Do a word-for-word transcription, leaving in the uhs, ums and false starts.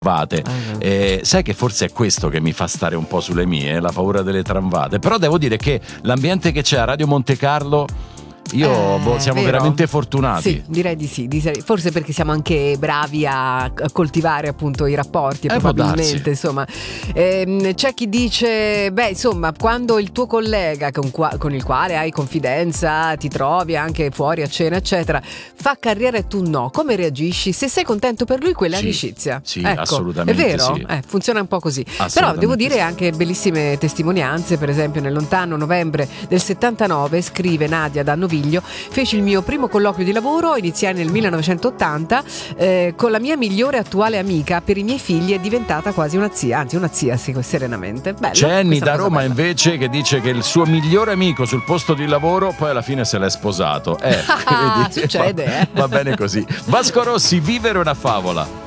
tramvate. Uh-huh. Eh, sai che forse è questo che mi fa stare un po' sulle mie, la paura delle tramvate. Però devo dire che l'ambiente che c'è a Radio Monte Carlo, io Eh, boh, siamo vero? veramente fortunati. Sì, direi di sì, di- forse perché siamo anche bravi a, a coltivare appunto i rapporti, Eh, può probabilmente, darsi. insomma. Ehm, c'è chi dice, beh, insomma, quando il tuo collega con, qua- con il quale hai confidenza, ti trovi anche fuori a cena, eccetera, fa carriera e tu no, come reagisci? Se sei contento per lui, quella è Sì, amicizia. sì, Ecco, assolutamente è vero? sì. Eh, funziona un po' così. Però Assolutamente devo dire sì. anche bellissime testimonianze, per esempio nel lontano novembre del settantanove, scrive Nadia da Noviglio, feci il mio primo colloquio di lavoro, iniziai nel millenovecentottanta, eh, con la mia migliore attuale amica, per i miei figli è diventata quasi una zia, anzi una zia, sì, serenamente. Bella, C'è Annie questa da cosa Roma bella. invece che dice che il suo migliore amico sul posto di lavoro poi alla fine se l'è sposato. Eh, Ah, vedi? succede, eh. Va, va bene così. Vasco Rossi, Vivere una favola.